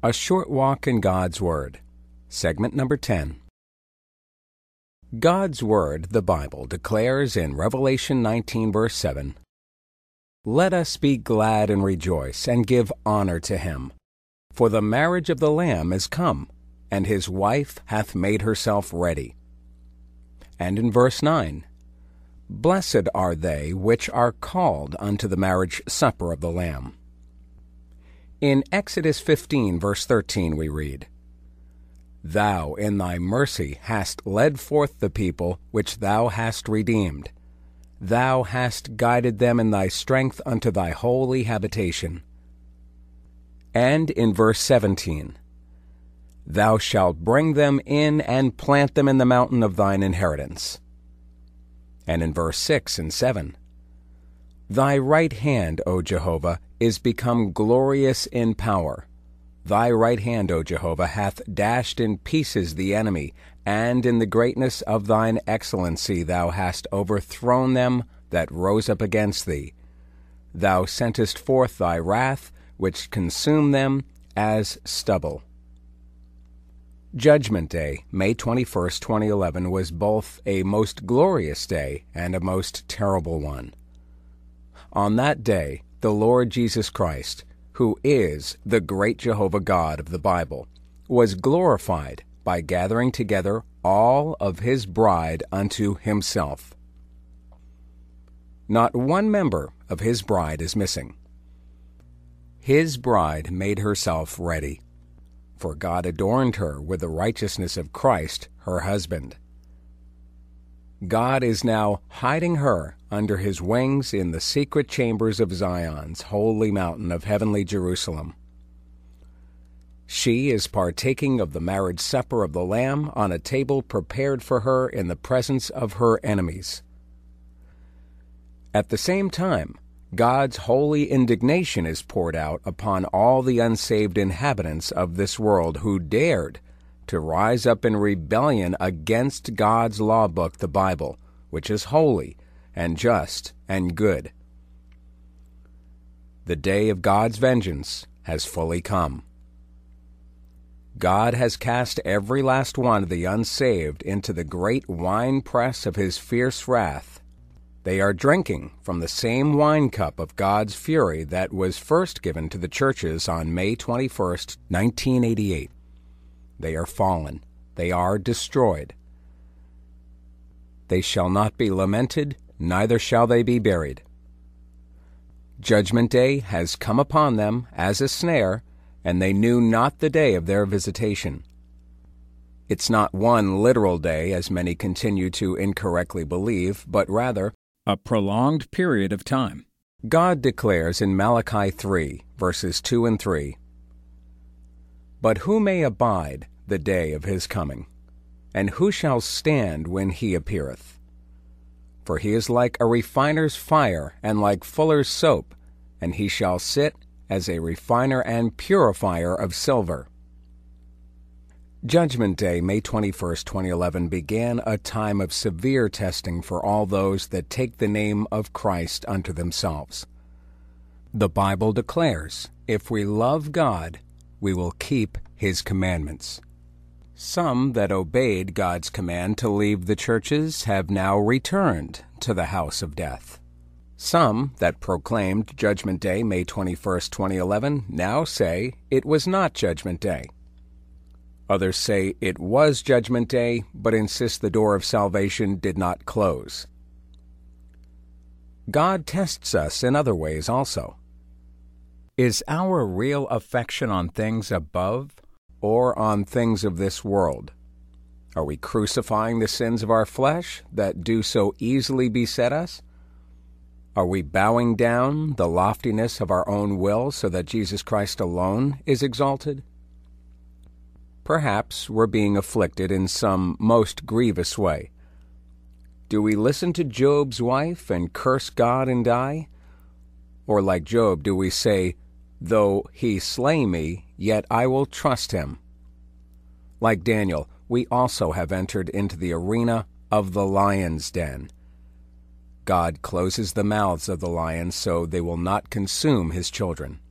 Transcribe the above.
A Short Walk in God's Word, segment number 10. God's Word, the Bible, declares in Revelation 19, verse 7, "Let us be glad and rejoice, and give honor to him. For the marriage of the Lamb is come, and his wife hath made herself ready." And in verse 9, "Blessed are they which are called unto the marriage supper of the Lamb." In Exodus 15, verse 13, we read, "Thou in thy mercy hast led forth the people which thou hast redeemed. Thou hast guided them in thy strength unto thy holy habitation." And in verse 17, "Thou shalt bring them in and plant them in the mountain of thine inheritance." And in verse 6 and 7, "Thy right hand, O Jehovah, is become glorious in power. Thy right hand, O Jehovah, hath dashed in pieces the enemy, and in the greatness of thine excellency thou hast overthrown them that rose up against thee. Thou sentest forth thy wrath, which consumed them as stubble." Judgment Day, May 21, 2011, was both a most glorious day and a most terrible one. On that day, the Lord Jesus Christ, who is the great Jehovah God of the Bible, was glorified by gathering together all of his bride unto himself. Not one member of his bride is missing. His bride made herself ready, for God adorned her with the righteousness of Christ, her husband. God is now hiding her under his wings in the secret chambers of Zion's holy mountain of heavenly Jerusalem. She is partaking of the marriage supper of the Lamb on a table prepared for her in the presence of her enemies. At the same time, God's holy indignation is poured out upon all the unsaved inhabitants of this world who dared to rise up in rebellion against God's law book, the Bible, which is holy and just and good. The day of God's vengeance has fully come. God has cast every last one of the unsaved into the great winepress of his fierce wrath. They are drinking from the same wine cup of God's fury that was first given to the churches on May 21, 1988. They are fallen. They are destroyed. They shall not be lamented, neither shall they be buried. Judgment Day has come upon them as a snare, and they knew not the day of their visitation. It's not one literal day, as many continue to incorrectly believe, but rather a prolonged period of time. God declares in Malachi 3, verses 2 and 3, "But who may abide the day of his coming? And who shall stand when he appeareth? For he is like a refiner's fire, and like fuller's soap, and he shall sit as a refiner and purifier of silver." Judgment Day, May 21, 2011, began a time of severe testing for all those that take the name of Christ unto themselves. The Bible declares, if we love God, we will keep his commandments. Some that obeyed God's command to leave the churches have now returned to the house of death. Some that proclaimed Judgment Day, May 21, 2011, now say it was not Judgment Day. Others say it was Judgment Day, but insist the door of salvation did not close. God tests us in other ways also. Is our real affection on things above or on things of this world? Are we crucifying the sins of our flesh that do so easily beset us? Are we bowing down the loftiness of our own will so that Jesus Christ alone is exalted? Perhaps we're being afflicted in some most grievous way. Do we listen to Job's wife and curse God and die? Or like Job, do we say, "Though he slay me, yet I will trust him"? Like Daniel, we also have entered into the arena of the lion's den. God closes the mouths of the lions so they will not consume his children.